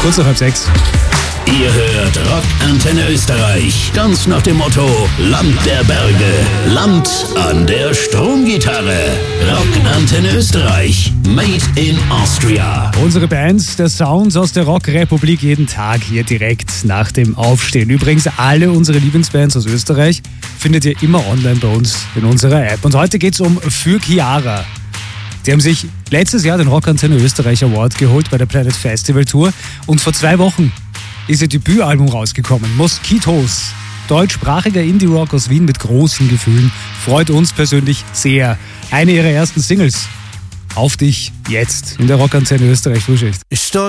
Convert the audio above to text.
Kurz nach 5:30. Ihr hört Rockantenne Österreich. Ganz nach dem Motto: Land der Berge, Land an der Stromgitarre. Rockantenne Österreich. Made in Austria. Unsere Bands, der Sounds aus der Rockrepublik, jeden Tag hier direkt nach dem Aufstehen. Übrigens, alle unsere Lieblingsbands aus Österreich findet ihr immer online bei uns in unserer App. Und heute geht es um Für Chiara. Die haben sich letztes Jahr den Rockantenne Österreich Award geholt bei der Planet Festival Tour. Und vor 2 Wochen ist ihr Debütalbum rausgekommen, Moskitos. Deutschsprachiger Indie-Rock aus Wien mit großen Gefühlen. Freut uns persönlich sehr. Eine ihrer ersten Singles. Auf dich jetzt in der Rockantenne Österreich Frühschicht.